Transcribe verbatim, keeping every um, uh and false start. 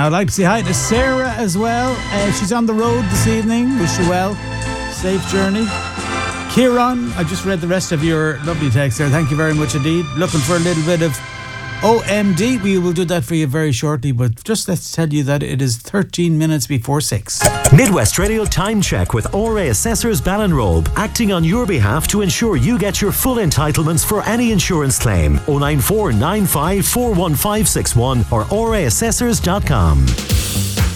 I'd like to say hi to Sarah as well. Uh, she's on the road this evening. Wish you well. Safe journey. Kieran, I just read the rest of your lovely text there. Thank you very much indeed. Looking for a little bit of O M D. We will do that for you very shortly, but just let's tell you that it is thirteen minutes before six. Midwest Radio Time Check with O R A Assessors Ballinrobe, acting on your behalf to ensure you get your full entitlements for any insurance claim. oh nine four nine five four one five six one or O R A assessors dot com.